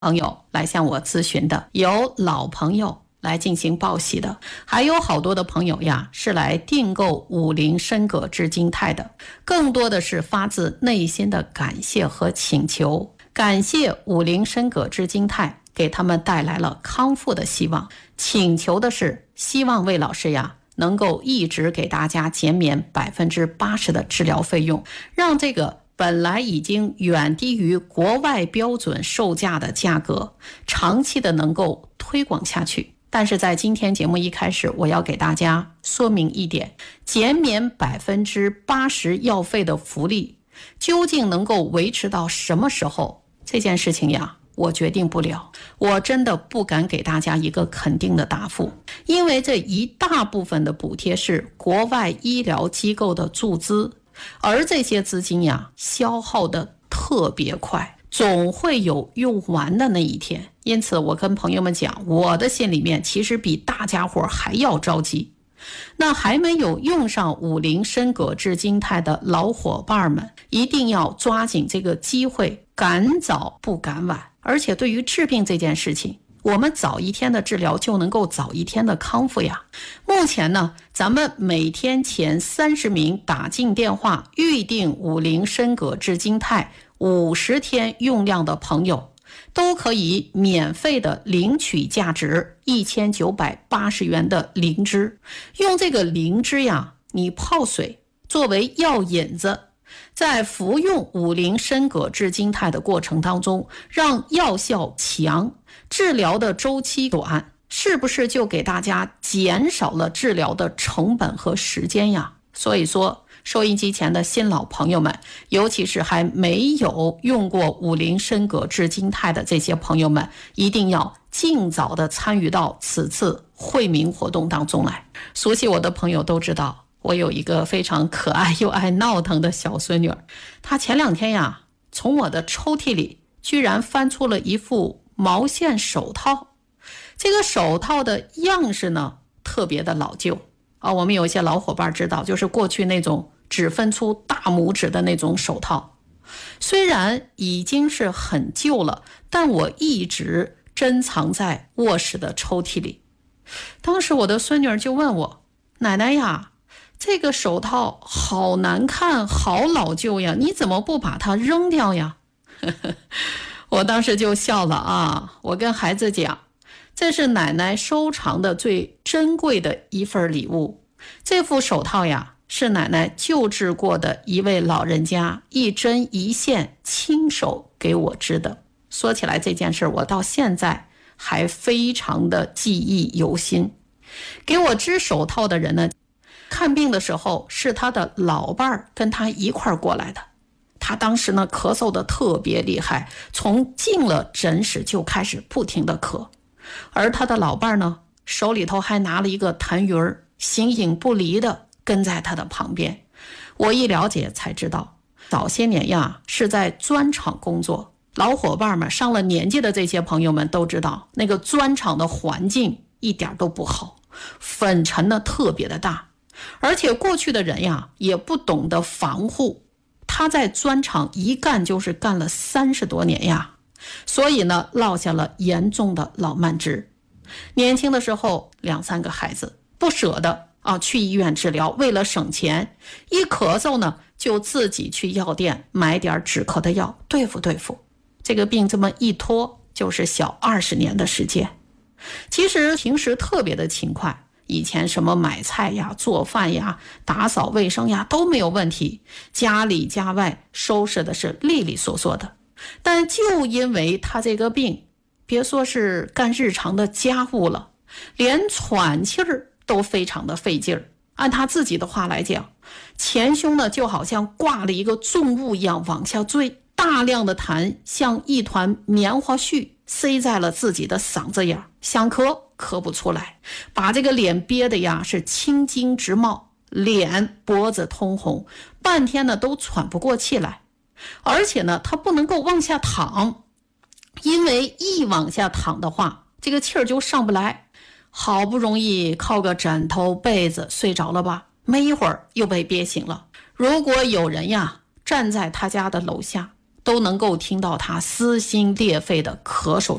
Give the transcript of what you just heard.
朋友来向我咨询的，有老朋友来进行报喜的，还有好多的朋友呀是来订购武陵参葛知金肽的，更多的是发自内心的感谢和请求。感谢武陵参葛知金肽给他们带来了康复的希望，请求的是希望魏老师呀能够一直给大家减免80%的治疗费用，让这个本来已经远低于国外标准售价的价格长期的能够推广下去。但是在今天节目一开始，我要给大家说明一点，减免80%药费的福利究竟能够维持到什么时候，这件事情呀我决定不了，我真的不敢给大家一个肯定的答复，因为这一大部分的补贴是国外医疗机构的注资，而这些资金呀消耗的特别快，总会有用完的那一天。因此我跟朋友们讲，我的心里面其实比大家伙还要着急。那还没有用上武陵参葛知金肽的老伙伴们，一定要抓紧这个机会，赶早不赶晚。而且对于治病这件事情，我们早一天的治疗就能够早一天的康复呀。目前呢，咱们每天前30名打进电话预定武陵参葛知金肽50天用量的朋友，都可以免费的领取价值1980元的灵芝。用这个灵芝呀，你泡水作为药引子，在服用武陵参葛知金肽的过程当中，让药效强，治疗的周期短，是不是就给大家减少了治疗的成本和时间呀？所以说收音机前的新老朋友们，尤其是还没有用过武陵参葛知金肽的这些朋友们，一定要尽早的参与到此次惠民活动当中来。熟悉我的朋友都知道，我有一个非常可爱又爱闹腾的小孙女，她前2天呀从我的抽屉里居然翻出了一副毛线手套。这个手套的样式呢特别的老旧我们有一些老伙伴知道，就是过去那种只分出大拇指的那种手套，虽然已经是很旧了，但我一直珍藏在卧室的抽屉里。当时我的孙女就问我，奶奶呀，这个手套好难看，好老旧呀，你怎么不把它扔掉呀？我当时就笑了我跟孩子讲，这是奶奶收藏的最珍贵的一份礼物。这副手套呀，是奶奶救治过的一位老人家一针一线亲手给我织的。说起来这件事，我到现在还非常的记忆犹新。给我织手套的人呢，看病的时候是他的老伴儿跟他一块儿过来的。他当时呢咳嗽的特别厉害，从进了诊室就开始不停的咳，而他的老伴儿呢手里头还拿了一个痰盂儿，形影不离的跟在他的旁边。我一了解才知道，早些年呀是在砖厂工作，老伙伴们上了年纪的这些朋友们都知道，那个砖厂的环境一点都不好，粉尘呢特别的大，而且过去的人呀也不懂得防护，他在砖厂一干就是干了30多年呀，所以呢落下了严重的老慢支。年轻的时候2、3个孩子，不舍得去医院治疗，为了省钱，一咳嗽呢就自己去药店买点止咳的药对付。这个病这么一拖就是小20年的时间。其实平时特别的勤快，以前什么买菜呀、做饭呀、打扫卫生呀都没有问题，家里家外收拾的是利利索索的。但就因为他这个病，别说是干日常的家务了，连喘气儿都非常的费劲儿。按他自己的话来讲，前胸呢就好像挂了一个重物一样往下坠，大量的痰像一团棉花絮塞在了自己的嗓子眼，想咳不出来，把这个脸憋得呀是青筋直冒，脸脖子通红，半天呢都喘不过气来。而且呢他不能够往下躺，因为一往下躺的话，这个气儿就上不来。好不容易靠个枕头被子睡着了吧，没一会儿又被憋醒了。如果有人呀站在他家的楼下， 都能够听到他撕心裂肺的咳嗽